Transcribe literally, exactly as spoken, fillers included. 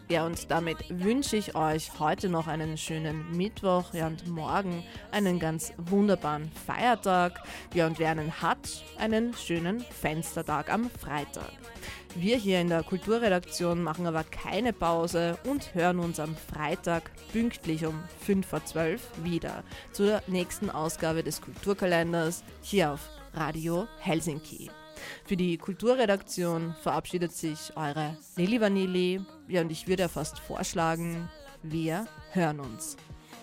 Ja, und damit wünsche ich euch heute noch einen schönen Mittwoch, ja, und morgen einen ganz wunderbaren Feiertag. Ja, und wer einen hat, einen schönen Fenstertag am Freitag. Wir hier in der Kulturredaktion machen aber keine Pause und hören uns am Freitag pünktlich um fünf vor zwölf wieder zur nächsten Ausgabe des Kulturkalenders hier auf Radio Helsinki. Für die Kulturredaktion verabschiedet sich eure Nelly Vanilli. Ja, und ich würde fast vorschlagen, wir hören uns.